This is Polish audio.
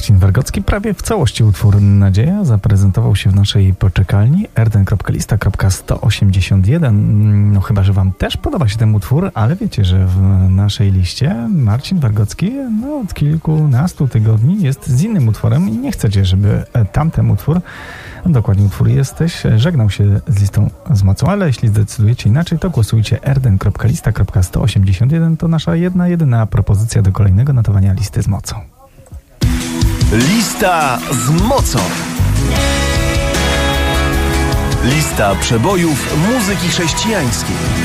Marcin Wargocki. Prawie w całości utwór Nadzieja zaprezentował się w naszej poczekalni rden.lista.181. No chyba, że wam też podoba się ten utwór, ale wiecie, że w naszej liście Marcin Wargocki od kilkunastu tygodni jest z innym utworem i nie chcecie, żeby tamten utwór, dokładnie utwór Jesteś, żegnał się z listą z mocą, ale jeśli zdecydujecie inaczej, to głosujcie rden.lista.181. To nasza jedyna propozycja do kolejnego notowania listy z mocą. Lista z mocą. Lista przebojów muzyki chrześcijańskiej.